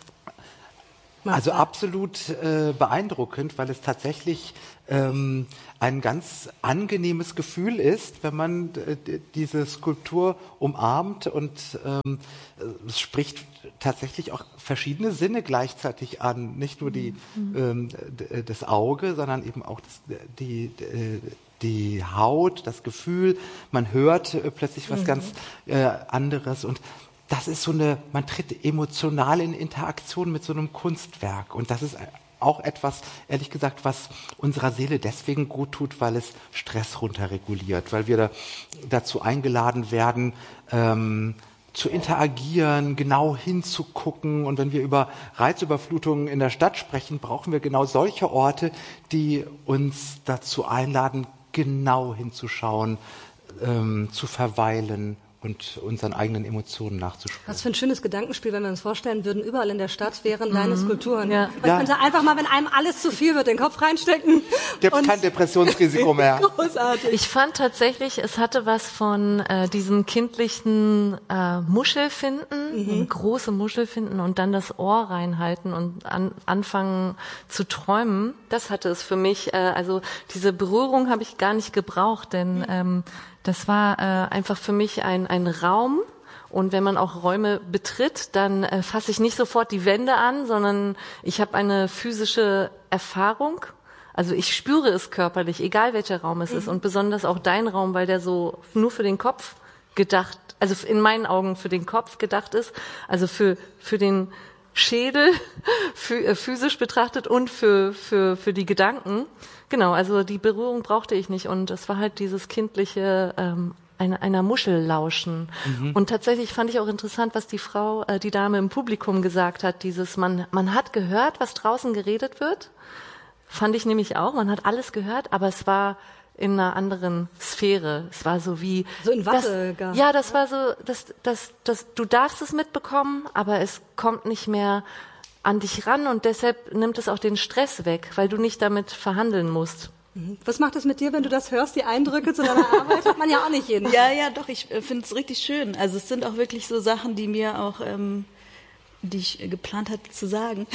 Also absolut äh, beeindruckend, weil es tatsächlich ähm, ein ganz angenehmes Gefühl ist, wenn man äh, diese Skulptur umarmt und ähm, es spricht tatsächlich auch verschiedene Sinne gleichzeitig an, nicht nur die, ähm, das Auge, sondern eben auch das, die, die die Haut, das Gefühl, man hört äh, plötzlich was mhm. ganz äh, anderes und das ist so eine, man tritt emotional in Interaktion mit so einem Kunstwerk und das ist auch etwas, ehrlich gesagt, was unserer Seele deswegen gut tut, weil es Stress runterreguliert, weil wir da, dazu eingeladen werden, ähm, zu interagieren, genau hinzugucken und wenn wir über Reizüberflutungen in der Stadt sprechen, brauchen wir genau solche Orte, die uns dazu einladen, genau hinzuschauen, ähm, zu verweilen und unseren eigenen Emotionen nachzuspüren.
Was für ein schönes Gedankenspiel, wenn wir uns vorstellen würden, überall in der Stadt wären mhm. deine Skulpturen.
Ja.
Man
ja.
könnte einfach mal, wenn einem alles zu viel wird, den Kopf reinstecken.
Gibt kein Depressionsrisiko mehr.
Großartig.
Ich fand tatsächlich, es hatte was von äh, diesem kindlichen äh, Muschelfinden, mhm. große Muschelfinden und dann das Ohr reinhalten und an, anfangen zu träumen. Das hatte es für mich. Äh, also diese Berührung habe ich gar nicht gebraucht, denn mhm. ähm, das war äh, einfach für mich ein, ein Raum. Und wenn man auch Räume betritt, dann äh, fasse ich nicht sofort die Wände an, sondern ich habe eine physische Erfahrung. Also ich spüre es körperlich, egal welcher Raum es mhm. ist. Und besonders auch dein Raum, weil der so nur für den Kopf gedacht, also in meinen Augen für den Kopf gedacht ist. Also für, für den Schädel, für, äh, physisch betrachtet und für, für, für die Gedanken. Genau, also die Berührung brauchte ich nicht und es war halt dieses kindliche ähm, einer, einer Muschel lauschen. Mhm. Und tatsächlich fand ich auch interessant, was die Frau, äh, die Dame im Publikum gesagt hat, dieses, man, man hat gehört, was draußen geredet wird, fand ich nämlich auch, man hat alles gehört, aber es war in einer anderen Sphäre. Es war so wie...
So in Watte
das,
gar.
Ja, das war so, das, das, das, du darfst es mitbekommen, aber es kommt nicht mehr an dich ran und deshalb nimmt es auch den Stress weg, weil du nicht damit verhandeln musst.
Was macht es mit dir, wenn du das hörst, die Eindrücke zu deiner Arbeit? Hat man ja auch nicht jeden.
Ja, ja, doch, ich äh, finde es richtig schön. Also es sind auch wirklich so Sachen, die mir auch, ähm, die ich äh, geplant hatte zu sagen.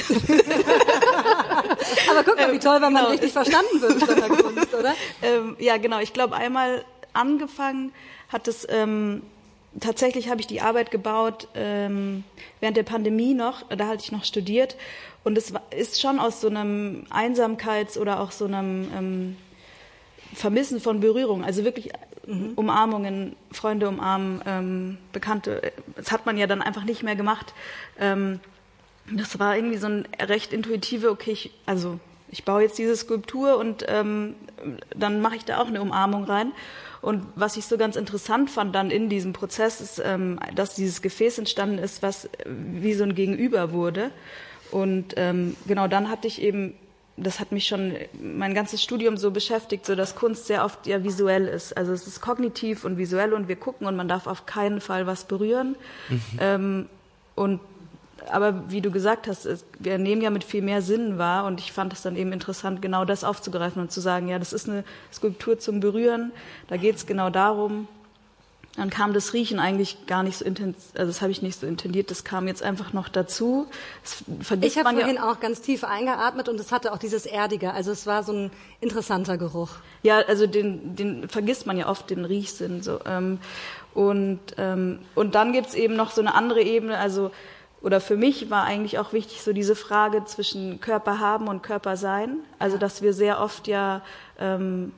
Aber guck mal, wie toll, wenn man genau. richtig verstanden wird von der Kunst, oder?
Ähm, ja, genau. Ich glaube, einmal angefangen hat es... Ähm, Tatsächlich habe ich die Arbeit gebaut ähm, während der Pandemie noch, da hatte ich noch studiert und es ist schon aus so einem Einsamkeits- oder auch so einem ähm, Vermissen von Berührung, also wirklich mhm. Umarmungen, Freunde umarmen, ähm, Bekannte, das hat man ja dann einfach nicht mehr gemacht. Ähm, das war irgendwie so ein recht intuitive, okay, ich, also ich baue jetzt diese Skulptur und ähm, dann mache ich da auch eine Umarmung rein. Und was ich so ganz interessant fand dann in diesem Prozess ist, ähm, dass dieses Gefäß entstanden ist, was wie so ein Gegenüber wurde. Und ähm, genau dann hatte ich eben, das hat mich schon mein ganzes Studium so beschäftigt, so dass Kunst sehr oft ja visuell ist. Also es ist kognitiv und visuell und wir gucken und man darf auf keinen Fall was berühren. Mhm. Ähm, und aber wie du gesagt hast, es, wir nehmen ja mit viel mehr Sinnen wahr und ich fand es dann eben interessant, genau das aufzugreifen und zu sagen, ja, das ist eine Skulptur zum Berühren, da geht es genau darum, dann kam das Riechen eigentlich gar nicht so intensiv, also das habe ich nicht so intendiert, das kam jetzt einfach noch dazu. Das vergisst
ich habe vorhin
ja
auch ganz tief eingeatmet und es hatte auch dieses Erdige, also es war so ein interessanter Geruch.
Ja, also den, den vergisst man ja oft, den Riechsinn. So. Ähm, und, ähm, und dann gibt's eben noch so eine andere Ebene, also oder für mich war eigentlich auch wichtig so diese Frage zwischen Körper haben und Körper sein, also dass wir sehr oft ja ähm,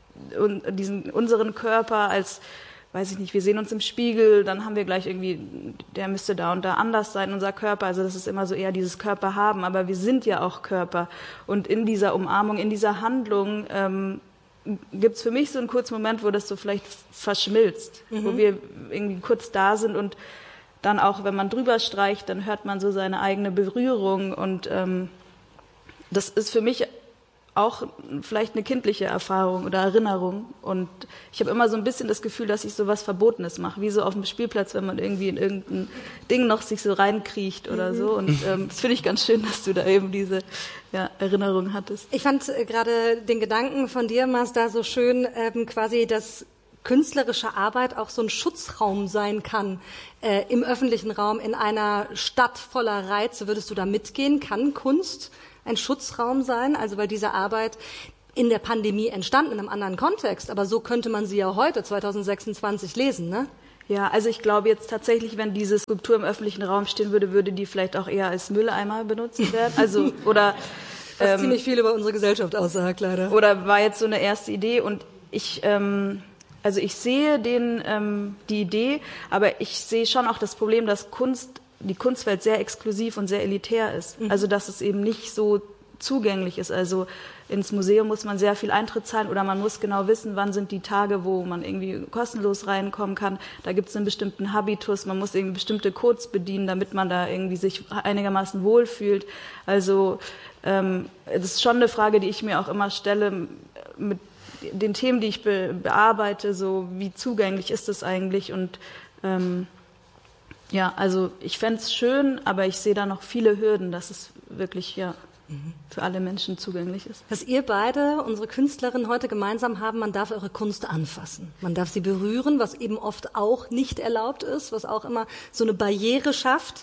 und diesen unseren Körper als, weiß ich nicht, wir sehen uns im Spiegel, dann haben wir gleich irgendwie, der müsste da und da anders sein, unser Körper, also das ist immer so eher dieses Körper haben, aber wir sind ja auch Körper und in dieser Umarmung, in dieser Handlung ähm, gibt's für mich so einen kurzen Moment, wo das so vielleicht verschmilzt, mhm. wo wir irgendwie kurz da sind und dann auch, wenn man drüber streicht, dann hört man so seine eigene Berührung und ähm, das ist für mich auch vielleicht eine kindliche Erfahrung oder Erinnerung und ich habe immer so ein bisschen das Gefühl, dass ich so was Verbotenes mache, wie so auf dem Spielplatz, wenn man irgendwie in irgendein Ding noch sich so reinkriecht oder so und ähm, das finde ich ganz schön, dass du da eben diese ja, Erinnerung hattest.
Ich fand äh, gerade den Gedanken von dir, Mazda, so schön, ähm, quasi, dass künstlerische Arbeit auch so ein Schutzraum sein kann äh, im öffentlichen Raum in einer Stadt voller Reize. Würdest du da mitgehen? Kann Kunst ein Schutzraum sein? Also weil diese Arbeit in der Pandemie entstanden, in einem anderen Kontext, aber so könnte man sie ja heute, zwanzig sechsundzwanzig, lesen, ne?
Ja, also ich glaube jetzt tatsächlich, wenn diese Skulptur im öffentlichen Raum stehen würde, würde die vielleicht auch eher als Mülleimer benutzt werden. Also oder
was
ähm,
ziemlich viel über unsere Gesellschaft aussagt, leider.
Oder war jetzt so eine erste Idee und ich ähm, also ich sehe den ähm, die Idee, aber ich sehe schon auch das Problem, dass Kunst die Kunstwelt sehr exklusiv und sehr elitär ist. Mhm. Also dass es eben nicht so zugänglich ist. Also ins Museum muss man sehr viel Eintritt zahlen oder man muss genau wissen, wann sind die Tage, wo man irgendwie kostenlos reinkommen kann. Da gibt es einen bestimmten Habitus, man muss irgendwie bestimmte Codes bedienen, damit man da irgendwie sich einigermaßen wohlfühlt. Also ähm, das ist schon eine Frage, die ich mir auch immer stelle mit den Themen, die ich be- bearbeite, so wie zugänglich ist das eigentlich und ähm, ja, also ich fände es schön, aber ich sehe da noch viele Hürden, dass es wirklich ja mhm. für alle Menschen zugänglich ist.
Was ihr beide, unsere Künstlerinnen, heute gemeinsam haben, man darf eure Kunst anfassen. Man darf sie berühren, was eben oft auch nicht erlaubt ist, was auch immer so eine Barriere schafft.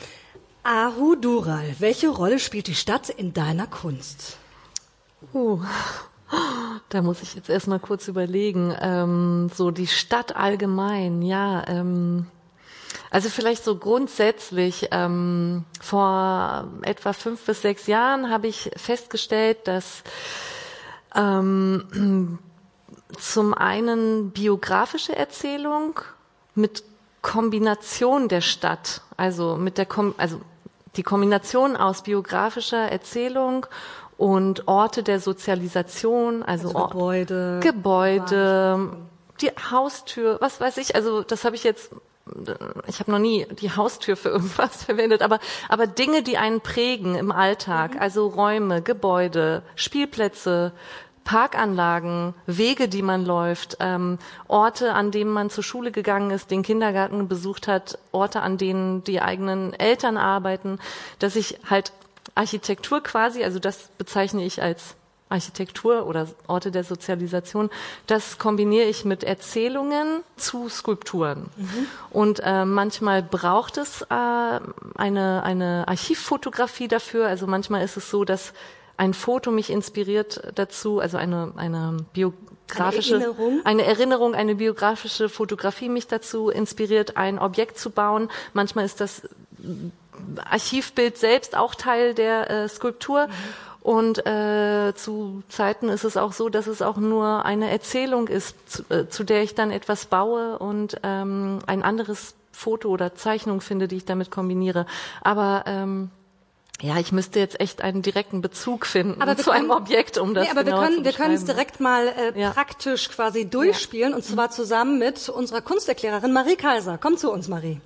Ahu Dural, welche Rolle spielt die Stadt in deiner Kunst?
Uh. Da muss ich jetzt erstmal kurz überlegen. Ähm, so die Stadt allgemein, ja. Ähm, also vielleicht so grundsätzlich. Ähm, vor etwa fünf bis sechs Jahren habe ich festgestellt, dass ähm, zum einen biografische Erzählung mit Kombination der Stadt, also mit der Kom- also die Kombination aus biografischer Erzählung und Orte der Sozialisation, also, also
Gebäude,
Gebäude, die Haustür, was weiß ich, also das habe ich jetzt, ich habe noch nie die Haustür für irgendwas verwendet, aber aber Dinge, die einen prägen im Alltag, mhm. also Räume, Gebäude, Spielplätze, Parkanlagen, Wege, die man läuft, ähm, Orte, an denen man zur Schule gegangen ist, den Kindergarten besucht hat, Orte, an denen die eigenen Eltern arbeiten, dass ich halt Architektur quasi, also das bezeichne ich als Architektur oder Orte der Sozialisation, das kombiniere ich mit Erzählungen zu Skulpturen. Mhm. Und äh, manchmal braucht es äh, eine, eine Archivfotografie dafür, also manchmal ist es so, dass ein Foto mich inspiriert dazu, also eine, eine biografische,
eine Erinnerung.
eine Erinnerung, eine biografische Fotografie mich dazu inspiriert, ein Objekt zu bauen. Manchmal ist das Archivbild selbst auch Teil der äh, Skulptur. Mhm. Und äh, zu Zeiten ist es auch so, dass es auch nur eine Erzählung ist, zu, äh, zu der ich dann etwas baue und ähm, ein anderes Foto oder Zeichnung finde, die ich damit kombiniere. Aber ähm, ja, ich müsste jetzt echt einen direkten Bezug finden
aber
zu
können,
einem Objekt, um das
nee, aber
genauer
wir können,
zu
wir können es
beschreiben.
direkt mal äh, ja. praktisch quasi durchspielen, ja. und zwar zusammen mit unserer Kunsterklärerin Marie Kaiser. Komm zu uns, Marie.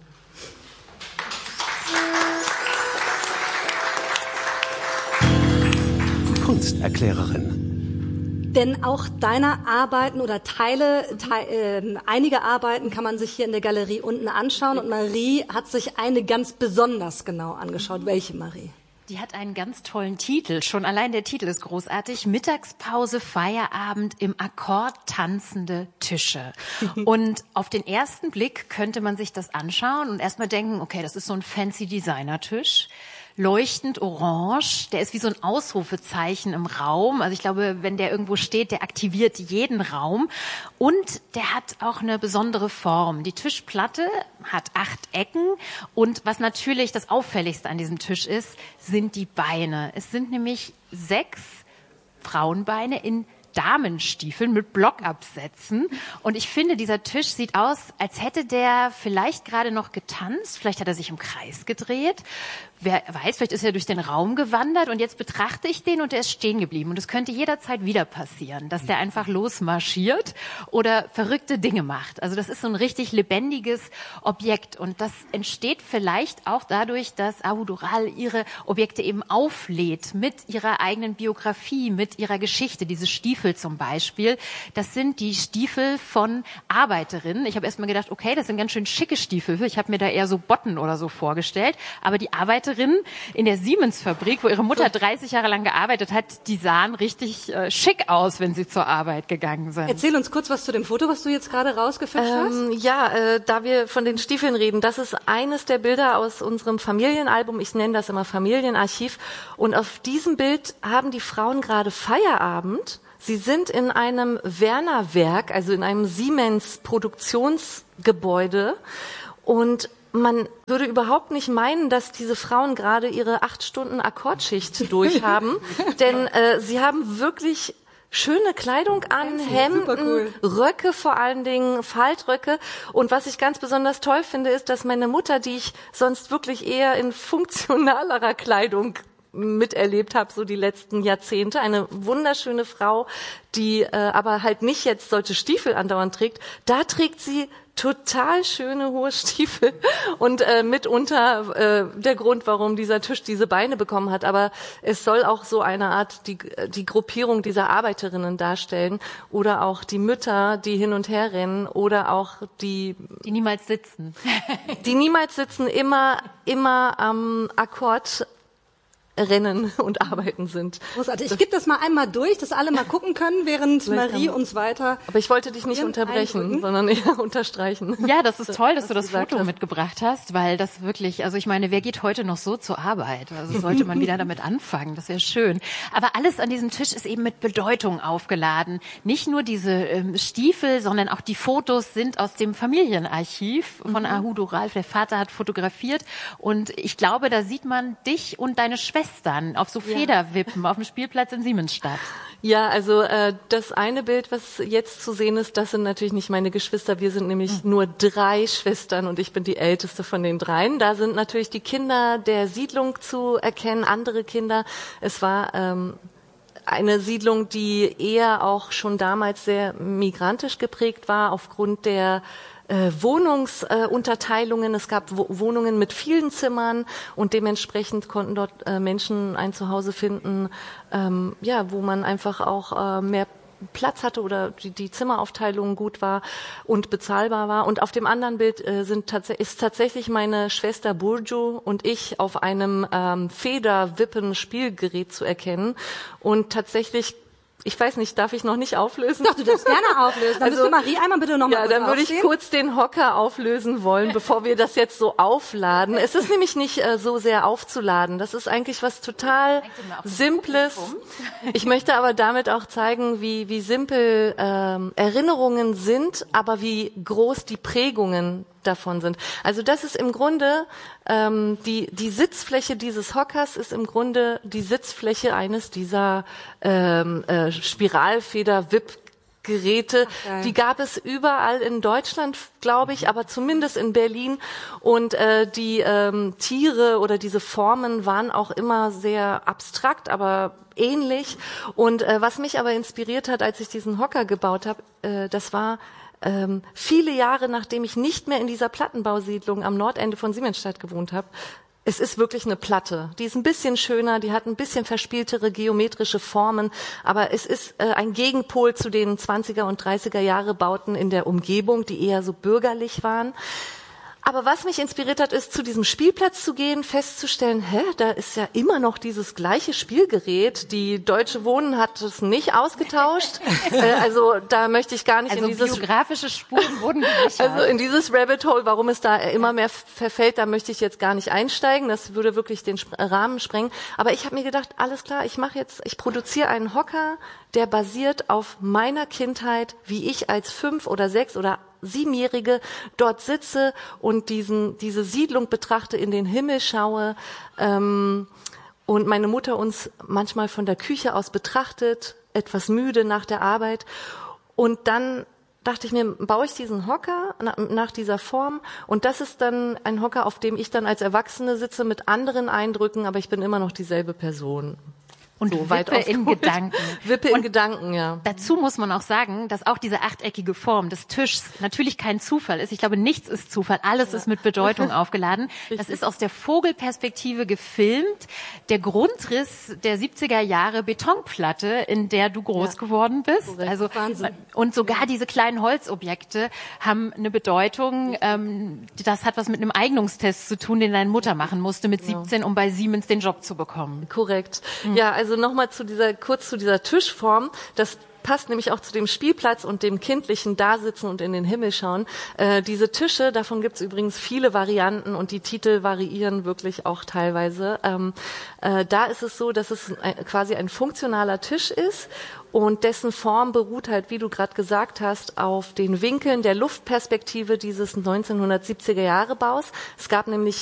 Kunsterklärerin.
Denn auch deine Arbeiten oder Teile, te- äh, einige Arbeiten kann man sich hier in der Galerie unten anschauen. Und Marie hat sich eine ganz besonders genau angeschaut. Welche, Marie?
die hat einen ganz tollen Titel. Schon allein der Titel ist großartig. Mittagspause, Feierabend, im Akkord tanzende Tische. Und auf den ersten Blick könnte man sich das anschauen und erstmal denken, okay, das ist so ein fancy Designertisch. Leuchtend orange, der ist wie so ein Ausrufezeichen im Raum. Also ich glaube, wenn der irgendwo steht, der aktiviert jeden Raum. Und der hat auch eine besondere Form. Die Tischplatte hat acht Ecken. Und was natürlich das Auffälligste an diesem Tisch ist, sind die Beine. Es sind nämlich sechs Frauenbeine in Damenstiefeln mit Blockabsätzen. Und ich finde, dieser Tisch sieht aus, als hätte der vielleicht gerade noch getanzt. Vielleicht hat er sich im Kreis gedreht. Wer weiß, vielleicht ist er durch den Raum gewandert und jetzt betrachte ich den und er ist stehen geblieben. Und es könnte jederzeit wieder passieren, dass der einfach losmarschiert oder verrückte Dinge macht. Also das ist so ein richtig lebendiges Objekt. Und das entsteht vielleicht auch dadurch, dass Ahu Dural ihre Objekte eben auflädt mit ihrer eigenen Biografie, mit ihrer Geschichte. Diese Stiefel zum Beispiel, das sind die Stiefel von Arbeiterinnen. Ich habe erst mal gedacht, okay, das sind ganz schön schicke Stiefel. Ich habe mir da eher so Botten oder so vorgestellt. Aber die Arbeiterinnen in der Siemens-Fabrik, wo ihre Mutter dreißig Jahre lang gearbeitet hat, die sahen richtig äh, schick aus, wenn sie zur Arbeit gegangen sind.
Erzähl uns kurz was zu dem Foto, was du jetzt gerade rausgefischt
ähm,
hast.
Ja, äh, da wir von den Stiefeln reden, das ist eines der Bilder aus unserem Familienalbum. Ich nenne das immer Familienarchiv. Und auf diesem Bild haben die Frauen gerade Feierabend. Sie sind in einem Werner-Werk, also in einem Siemens-Produktionsgebäude. Und man würde überhaupt nicht meinen, dass diese Frauen gerade ihre acht Stunden Akkordschicht durchhaben, denn äh, sie haben wirklich schöne Kleidung an, Hemden, cool. Röcke vor allen Dingen, Faltröcke. Und was ich ganz besonders toll finde, ist, dass meine Mutter, die ich sonst wirklich eher in funktionalerer Kleidung miterlebt habe, so die letzten Jahrzehnte. Eine wunderschöne Frau, die äh, aber halt nicht jetzt solche Stiefel andauernd trägt. Da trägt sie total schöne hohe Stiefel und äh, mitunter äh, der Grund, warum dieser Tisch diese Beine bekommen hat. Aber es soll auch so eine Art die, die Gruppierung dieser Arbeiterinnen darstellen oder auch die Mütter, die hin und her rennen oder auch die
die niemals sitzen,
die niemals sitzen, immer immer am Akkord rennen und arbeiten sind.
Großartig. Ich gebe das mal einmal durch, dass alle mal gucken können, während Marie uns weiter...
Aber ich wollte dich nicht unterbrechen, eindrücken. sondern eher unterstreichen.
Ja, das ist toll, dass du das Foto hast. mitgebracht hast, weil das wirklich, also ich meine, wer geht heute noch so zur Arbeit? Also sollte man wieder damit anfangen, das wäre schön. Aber alles an diesem Tisch ist eben mit Bedeutung aufgeladen. Nicht nur diese ähm, Stiefel, sondern auch die Fotos sind aus dem Familienarchiv von mhm. Ahu Dural. Der Vater hat fotografiert und ich glaube, da sieht man dich und deine Schwester auf so Federwippen ja. auf dem Spielplatz in Siemensstadt.
Ja, also äh, das eine Bild, was jetzt zu sehen ist, das sind natürlich nicht meine Geschwister. Wir sind nämlich mhm. nur drei Schwestern und ich bin die älteste von den dreien. Da sind natürlich die Kinder der Siedlung zu erkennen, andere Kinder. Es war ähm, eine Siedlung, die eher auch schon damals sehr migrantisch geprägt war aufgrund der Äh, Wohnungsunterteilungen. Äh, es gab Wo- Wohnungen mit vielen Zimmern und dementsprechend konnten dort äh, Menschen ein Zuhause finden, ähm, ja, wo man einfach auch äh, mehr Platz hatte oder die, die Zimmeraufteilung gut war und bezahlbar war. Und auf dem anderen Bild äh, sind tats- ist tatsächlich meine Schwester Burcu und ich auf einem ähm, Federwippen-Spielgerät zu erkennen. Und tatsächlich, ich weiß nicht, darf ich noch nicht auflösen?
Doch, du darfst gerne auflösen. Dann
also,
müsste Marie einmal bitte noch mal
Ja, dann würde ich kurz den Hocker auflösen wollen, bevor wir das jetzt so aufladen. Es ist nämlich nicht äh, so sehr aufzuladen. Das ist eigentlich was total Simples. Ich möchte aber damit auch zeigen, wie, wie simpel ähm, Erinnerungen sind, aber wie groß die Prägungen davon sind. Also das ist im Grunde ähm, die die Sitzfläche dieses Hockers ist im Grunde die Sitzfläche eines dieser ähm, äh, Spiralfeder-Wipp-Geräte. Ach, die gab es überall in Deutschland, glaube ich, aber zumindest in Berlin. Und äh, die ähm, Tiere oder diese Formen waren auch immer sehr abstrakt, aber ähnlich. Und äh, was mich aber inspiriert hat, als ich diesen Hocker gebaut habe, äh, das war Ähm, viele Jahre, nachdem ich nicht mehr in dieser Plattenbausiedlung am Nordende von Siemensstadt gewohnt habe. Es ist wirklich eine Platte. Die ist ein bisschen schöner, die hat ein bisschen verspieltere geometrische Formen, aber es ist äh, ein Gegenpol zu den zwanziger und dreißiger Jahre Bauten in der Umgebung, die eher so bürgerlich waren. Aber was mich inspiriert hat, ist, zu diesem Spielplatz zu gehen, festzustellen, hä, da ist ja immer noch dieses gleiche Spielgerät. Die Deutsche Wohnen hat es nicht ausgetauscht. äh, also da möchte ich gar nicht
also
in dieses...
biografische Spuren wurden gesichert.
Also in dieses Rabbit Hole, warum es da immer mehr verfällt, da möchte ich jetzt gar nicht einsteigen. Das würde wirklich den Rahmen sprengen. Aber ich habe mir gedacht, alles klar, ich mache jetzt, ich produziere einen Hocker, der basiert auf meiner Kindheit, wie ich als fünf oder sechs oder Siebenjährige dort sitze und diesen, diese Siedlung betrachte, in den Himmel schaue ähm, und meine Mutter uns manchmal von der Küche aus betrachtet, etwas müde nach der Arbeit. Und dann dachte ich mir, baue ich diesen Hocker nach, nach dieser Form und das ist dann ein Hocker, auf dem ich dann als Erwachsene sitze mit anderen Eindrücken, aber ich bin immer noch dieselbe Person.
Und
so
Wippe in Gedanken.
Wippe in
und
Gedanken, ja.
Dazu muss man auch sagen, dass auch diese achteckige Form des Tischs natürlich kein Zufall ist. Ich glaube, nichts ist Zufall. Alles ja. ist mit Bedeutung aufgeladen. Das ist aus der Vogelperspektive gefilmt. Der Grundriss der siebziger Jahre Betonplatte, in der du groß ja. geworden bist. Korrekt. Also Wahnsinn. Und sogar diese kleinen Holzobjekte haben eine Bedeutung. Ähm, das hat was mit einem Eignungstest zu tun, den deine Mutter machen musste mit siebzehn, um bei Siemens den Job zu bekommen.
Korrekt. Mhm. Ja, also Also nochmal zu dieser, kurz zu dieser Tischform. Das passt nämlich auch zu dem Spielplatz und dem kindlichen Dasitzen und in den Himmel schauen. Äh, diese Tische, davon gibt es übrigens viele Varianten und die Titel variieren wirklich auch teilweise. Ähm, äh, da ist es so, dass es ein, quasi ein funktionaler Tisch ist und dessen Form beruht halt, wie du gerade gesagt hast, auf den Winkeln der Luftperspektive dieses neunzehnhundertsiebziger Jahre Baus. Es gab nämlich